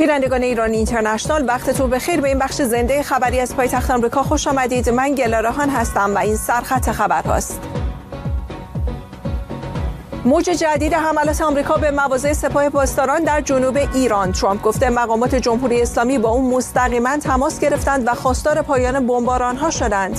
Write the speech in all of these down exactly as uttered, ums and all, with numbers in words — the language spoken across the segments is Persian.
بینندگان ایران اینترنشنال، وقتتون بخیر. به این بخش زنده خبری از پایتخت آمریکا خوش آمدید. من گلارهان هستم و این سرخط خبر هاست. موج جدید حملات آمریکا به مواضع سپاه پاسداران در جنوب ایران. ترامپ گفته مقامات جمهوری اسلامی با اون مستقیما تماس گرفتند و خواستار پایان بمباران‌ها شدند.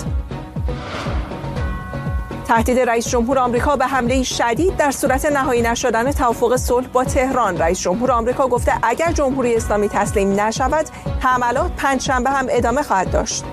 تهدید رئیس جمهور آمریکا به حمله شدید در صورت نهایی نشدن توافق صلح با تهران. رئیس جمهور آمریکا گفته اگر جمهوری اسلامی تسلیم نشود، حملات پنجشنبه هم ادامه خواهد داشت.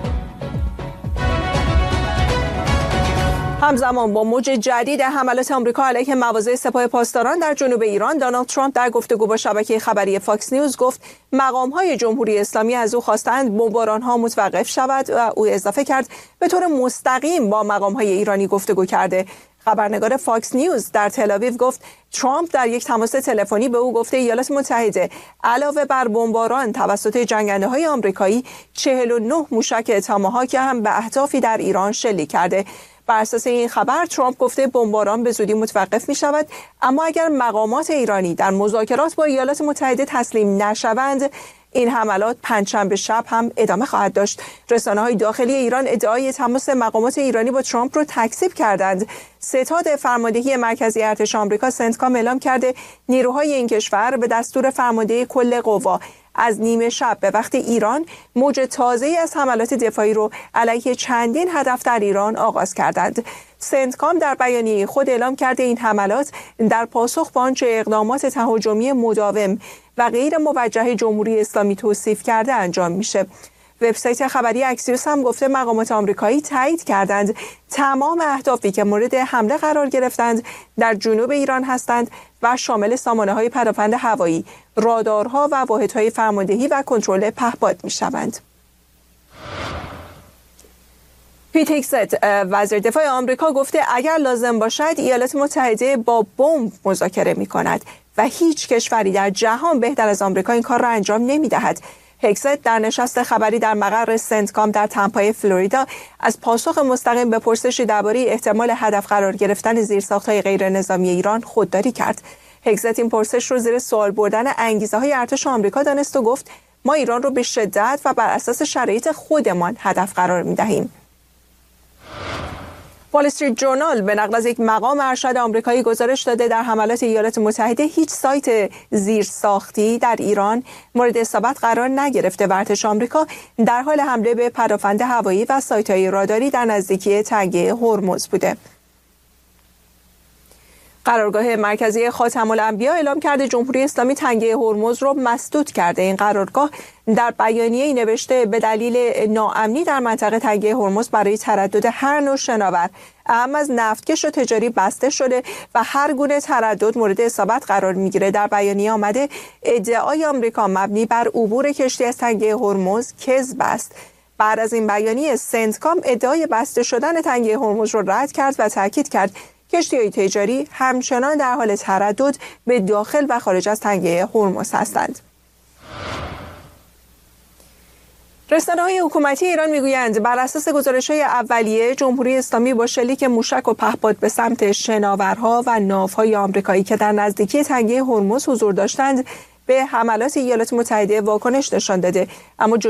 همزمان با موج جدید حملات آمریکا علیه مواضع سپاه پاسداران در جنوب ایران، دونالد ترامپ در گفتگو با شبکه خبری فاکس نیوز گفت مقام‌های جمهوری اسلامی از او خواستند بمباران‌ها متوقف شود و او اضافه کرد به طور مستقیم با مقام‌های ایرانی گفتگو کرده. خبرنگار فاکس نیوز در تل‌آویو گفت ترامپ در یک تماس تلفنی به او گفته ایالات متحده علاوه بر بمباران توسط جنگنده‌های آمریکایی چهل و نه موشک تاماهاک هم به اهدافی در ایران شلیک کرده. بر اساس این خبر ترامپ گفته بمباران به زودی متوقف می شود، اما اگر مقامات ایرانی در مذاکرات با ایالات متحده تسلیم نشوند، این حملات پنجشنبه شب هم ادامه خواهد داشت. رسانه‌های داخلی ایران ادعای تماس مقامات ایرانی با ترامپ رو تکذیب کردند. ستاد فرماندهی مرکزی ارتش آمریکا سنتکام اعلام کرده نیروهای این کشور به دستور فرماندهی کل قوا از نیمه شب به وقت ایران موج تازه‌ای از حملات دفاعی رو علیه چندین هدف در ایران آغاز کردند. سنتکام در بیانیه خود اعلام کرده این حملات در پاسخ به آنچه اقدامات تهاجمی مداوم و غیر موجه جمهوری اسلامی توصیف کرده انجام میشه. وبسایت خبری اکسیوس هم گفته مقامات آمریکایی تایید کردند تمام اهدافی که مورد حمله قرار گرفتند در جنوب ایران هستند و شامل سامانه‌های پدافند هوایی، رادارها و واحدهای فرماندهی و کنترل پهپاد می‌شوند. پیت هگست وزیر دفاع آمریکا گفته اگر لازم باشد ایالات متحده با بمب مذاکره می‌کند و هیچ کشوری در جهان بهتر از آمریکا این کار را انجام نمی‌دهد. هگست در نشست خبری در مقر سنتکام در تامپای فلوریدا از پاسخ مستقیم به پرسشی درباره احتمال هدف قرار گرفتن زیرساخت‌های غیر نظامی ایران خودداری کرد. هگست این پرسش رو زیر سوال بردن انگیزه‌های ارتش آمریکا دانست و گفت ما ایران رو به شدت و بر اساس شرایط خودمان هدف قرار می‌دهیم. وال استریت جورنال به نقل از یک مقام ارشد آمریکایی گزارش داده در حملات ایالات متحده هیچ سایت زیرساختی در ایران مورد اصابت قرار نگرفته و ارتش آمریکا در حال حمله به پدافند هوایی و سایت‌های راداری در نزدیکی تنگه هرمز بوده. قرارگاه مرکزی خاتم الانبیا اعلام کرده جمهوری اسلامی تنگه هرمز را مسدود کرده. این قرارگاه در بیانیه‌ای نوشته به دلیل ناامنی در منطقه تنگه هرمز برای تردد هر نوع شناور اهم از نفتکش و تجاری بسته شده و هر گونه تردد مورد اصابت قرار میگیره. در بیانیه آمده ادعای آمریکا مبنی بر عبور کشتی از تنگه هرمز کذب است. بعد از این بیانیه سنتکام ادعای بسته شدن تنگه هرمز را رد کرد و تاکید کرد کشتی‌های تجاری همچنان در حال تردد به داخل و خارج از تنگه هرمز هستند. رسانه‌های حکومتی ایران میگویند بر اساس گزارش‌های اولیه جمهوری اسلامی با شلیک موشک و پهپاد به سمت شناورها و ناوهای آمریکایی که در نزدیکی تنگه هرمز حضور داشتند به حملات ایالات متحده واکنش نشان داده، اما